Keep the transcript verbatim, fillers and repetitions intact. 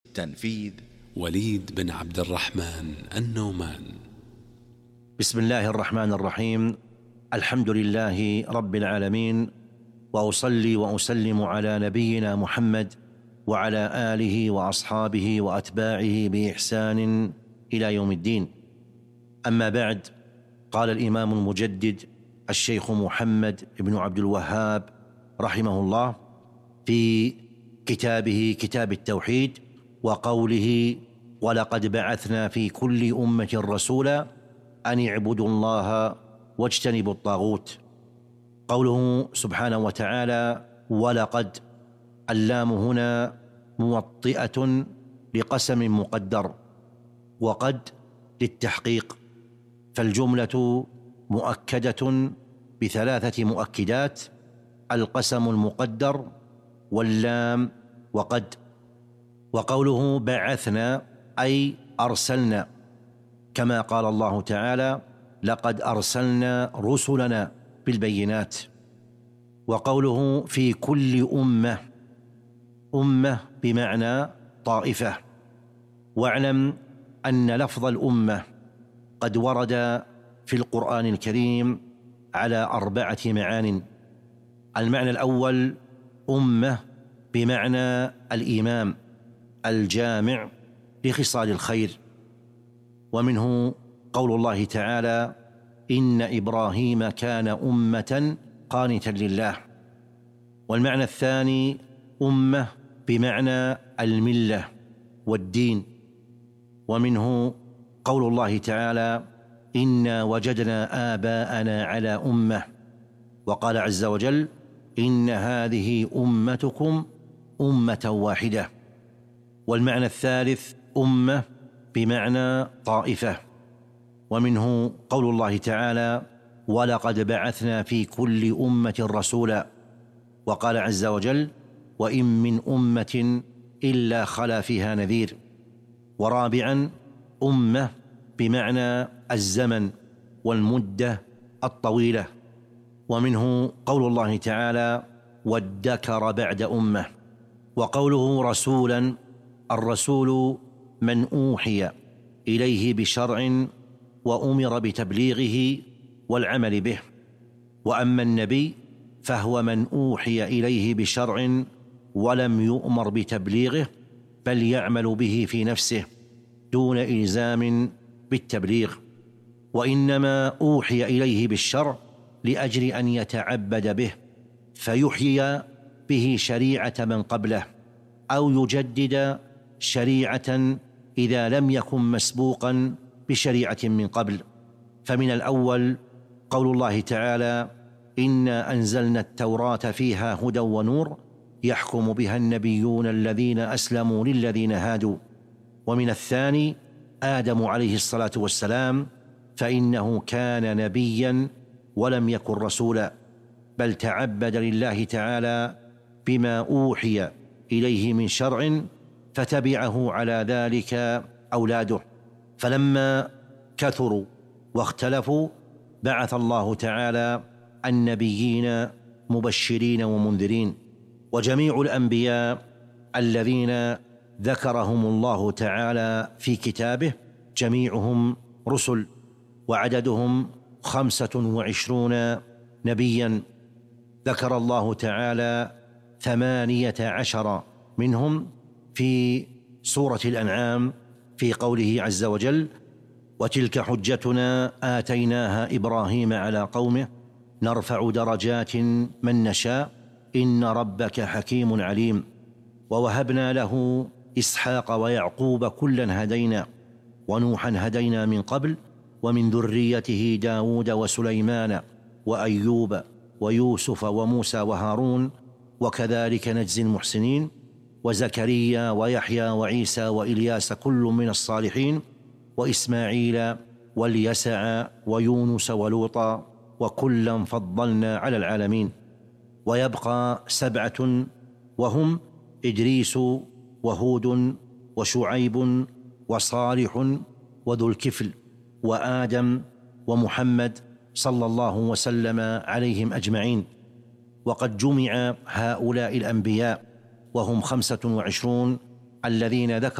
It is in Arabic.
تنفيذ وليد بن عبد الرحمن النومان. بسم الله الرحمن الرحيم. الحمد لله رب العالمين، وأصلي وأسلم على نبينا محمد وعلى آله وأصحابه وأتباعه بإحسان إلى يوم الدين. أما بعد، قال الإمام المجدد الشيخ محمد بن عبد الوهاب رحمه الله في كتابه كتاب التوحيد وقوله: ولقد بعثنا في كل أمة رسولا أن اعبدوا الله واجتنبوا الطاغوت. قوله سبحانه وتعالى ولقد، اللام هنا موطئة لقسم مقدر، وقد للتحقيق، فالجملة مؤكدة بثلاثة مؤكدات: القسم المقدر واللام وقد. وقوله بعثنا أي أرسلنا، كما قال الله تعالى: لقد أرسلنا رسلنا بالبينات. وقوله في كل أمة، أمة بمعنى طائفة. واعلم أن لفظ الأمة قد ورد في القرآن الكريم على أربعة معان. المعنى الأول: أمة بمعنى الإمام الجامع لخصال الخير، ومنه قول الله تعالى: إن إبراهيم كان أمة قانتا لله. والمعنى الثاني: أمة بمعنى الملة والدين، ومنه قول الله تعالى: إنا وجدنا آباءنا على أمة. وقال عز وجل: إن هذه أمتكم أمة واحدة. والمعنى الثالث: أمة بمعنى طائفة، ومنه قول الله تعالى: ولقد بعثنا في كل أمة رسولا. وقال عز وجل: وإن من أمة إلا خلا فيها نذير. ورابعا: أمة بمعنى الزمن والمدة الطويلة، ومنه قول الله تعالى: وادكر بعد أمة. وقوله رسولا، الرسول من أوحي إليه بشرع وأمر بتبليغه والعمل به. وأما النبي فهو من أوحي إليه بشرع ولم يؤمر بتبليغه، بل يعمل به في نفسه دون إلزام بالتبليغ. وإنما أوحي إليه بالشرع لأجل أن يتعبد به فيحيي به شريعة من قبله، أو يجدد شريعة إذا لم يكن مسبوقا بشريعة من قبل. فمن الأول قول الله تعالى: إنا أنزلنا التوراة فيها هدى ونور يحكم بها النبيون الذين أسلموا للذين هادوا. ومن الثاني آدم عليه الصلاة والسلام، فإنه كان نبيا ولم يكن رسولا، بل تعبد لله تعالى بما أوحي إليه من شرع، فتبعه على ذلك أولاده. فلما كثروا واختلفوا بعث الله تعالى النبيين مبشرين ومنذرين. وجميع الأنبياء الذين ذكرهم الله تعالى في كتابه جميعهم رسل، وعددهم خمسة وعشرون نبيا. ذكر الله تعالى ثمانية عشر منهم في سورة الأنعام في قوله عز وجل: وتلك حجتنا آتيناها إبراهيم على قومه نرفع درجات من نشاء إن ربك حكيم عليم. ووهبنا له إسحاق ويعقوب كلا هدينا، ونوحا هدينا من قبل ومن ذريته داود وسليمان وأيوب ويوسف وموسى وهارون وكذلك نجزي المحسنين، وزكريا ويحيى وعيسى وإلياس كل من الصالحين، وإسماعيل واليسع ويونس ولوطا وكلا فضلنا على العالمين. ويبقى سبعة وهم إدريس وهود وشعيب وصالح وذو الكفل وآدم ومحمد صلى الله وسلم عليهم أجمعين. وقد جمع هؤلاء الأنبياء وهم خمسة وعشرون الذين ذكر